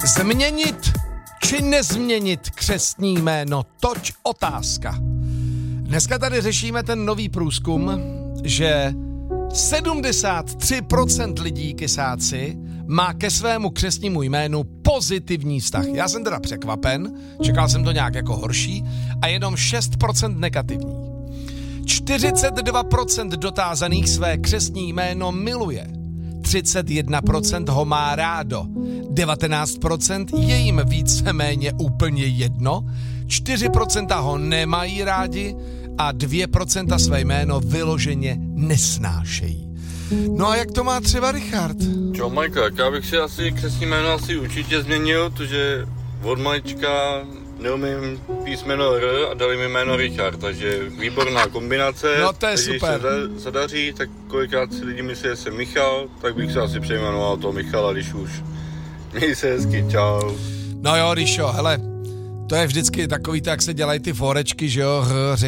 Změnit či nezměnit křestní jméno? Toť otázka. Dneska tady řešíme ten nový průzkum, že 73% lidí kysáci má ke svému křestnímu jménu pozitivní vztah. Já jsem teda překvapen, čekal jsem to nějak jako horší, a jenom 6% negativní. 42% dotázaných své křestní jméno miluje. 31% ho má rádo. 19% je jim víceméně úplně jedno. 4% ho nemají rádi a 2% své jméno vyloženě nesnášejí. No a jak to má třeba Richard? Čau Majka, já bych si asi křestní jméno určitě změnil, protože od malička neumím písmeno R a dali mi jméno Richard, takže výborná kombinace. No to je super. Když se zadaří, tak kolikrát si lidi myslí, že jsem Michal, tak bych se asi přejmenoval toho Michala, když už. Měj se hezky, čau. No jo, Ríšo, hele, to je vždycky takový, tak se dělají ty forečky, že jo,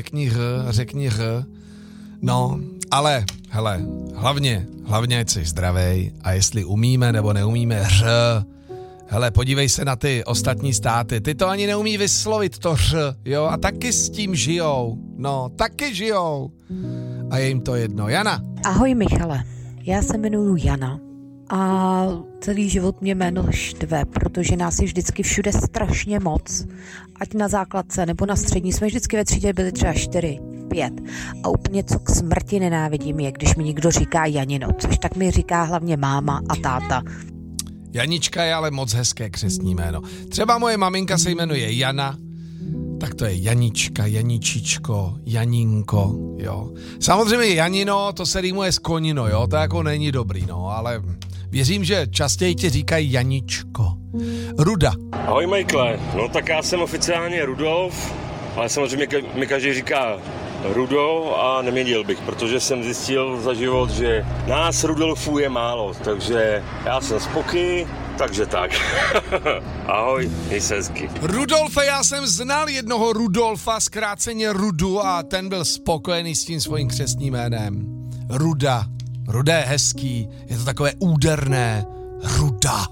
řekni R. No, ale, hele, hlavně, ať jsi zdravej, a jestli umíme nebo neumíme R, hele, podívej se na ty ostatní státy, ty to ani neumí vyslovit, to R, jo, a taky s tím žijou, no, taky žijou. A je jim to jedno. Jana. Ahoj Michale, já se jmenuju Jana a celý život mě jméno štve, protože nás je vždycky všude strašně moc. Ať na základce nebo na střední jsme vždycky ve třídě byli třeba 4, 5. A úplně co k smrti nenávidím je, když mi někdo říká Janino, což tak mi říká hlavně máma a táta. Janička je ale moc hezké křestní jméno. Třeba moje maminka se jmenuje Jana, tak to je Janička, Janičičko, Janinko, jo. Samozřejmě Janino, to se rýmuje s konino, jo, to jako není dobrý, no, ale věřím, že častěji ti říkají Janičko. Ruda. Ahoj Michaele, no tak já jsem oficiálně Rudolf, ale samozřejmě mi každý říká Rudo a neměnil bych, protože jsem zjistil za život, že nás Rudolfů je málo, takže já jsem Spoky, takže tak. Ahoj, měj se hezky. Rudolfe, já jsem znal jednoho Rudolfa, zkráceně Rudu, a ten byl spokojený s tím svým křestním jménem. Ruda. Ruda je hezký, je to takové úderné. Ruda.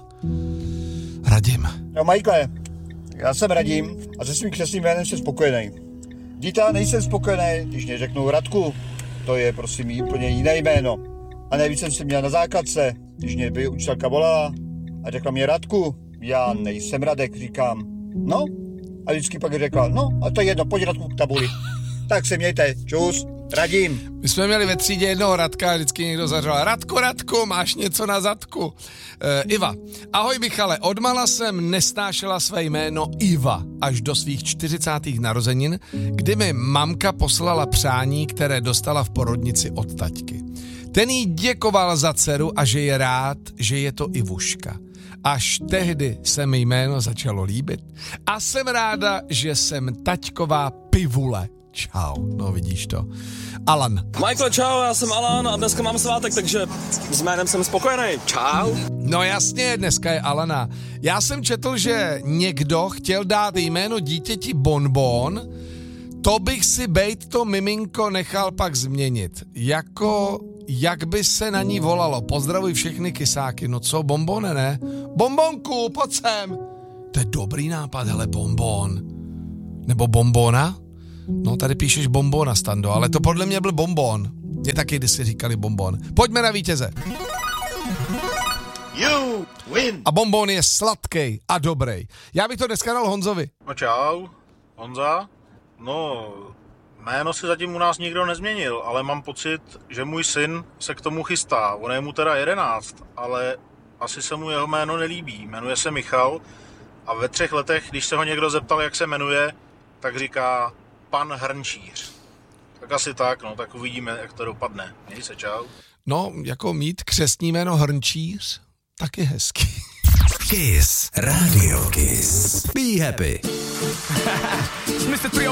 Radim. No Michaele, já jsem Radim a se svým křestním jménem jsem spokojený. Díta, nejsem spokojený, když mě řeknou Radku, to je prosím úplně jiné jméno. A nejvíc jsem se měl na základce, když mě by učitelka volala a řekla mě Radku, já nejsem Radek, říkám, no, a vždycky pak řekla, no, a to je jedno, pojď Radku k tabuli. Tak se mějte, čus, Radim. My jsme měli ve třídě jednoho Radka a vždycky někdo zařval, Radku, máš něco na zadku. Iva. Ahoj Michale, odmala jsem nesnášela své jméno Iva až do svých 40. narozenin, kdy mi mamka poslala přání, které dostala v porodnici od taťky. Ten jí děkoval za dceru a že je rád, že je to Ivuška. Až tehdy se mi jméno začalo líbit a jsem ráda, že jsem taťková pivule. Čau, no vidíš to. Alan. Michael, čau, já jsem Alan a dneska mám svátek, takže s jménem jsem spokojený. Čau. No jasně, dneska je Alana. Já jsem četl, že někdo chtěl dát jméno dítěti Bonbon, to bych si bejt to miminko nechal pak změnit. Jak by se na ní volalo. Pozdravuj všechny kysáky. No co, Bonbone, ne? Bonbonku, pojď sem. To je dobrý nápad, hele, Bonbon. Nebo Bonbona? No, tady píšeš Bonbona, Stando, ale to podle mě byl Bonbon. Mě taky kdysi říkali Bonbon. Pojďme na vítěze. You win. A Bonbon je sladký a dobrý. Já bych to dneska dal Honzovi. No čau, Honza. No, jméno si zatím u nás nikdo nezměnil, ale mám pocit, že můj syn se k tomu chystá. On je mu teda 11, ale asi se mu jeho jméno nelíbí. Jmenuje se Michal a ve 3 letech, když se ho někdo zeptal, jak se jmenuje, tak říká pan Hrnčíř. Tak asi tak, no, tak uvidíme, jak to dopadne. Měj se, čau. No, jako mít křestní jméno Hrnčíř, taky hezký. Kiss, Radio Kiss. Be happy. Mr. 305.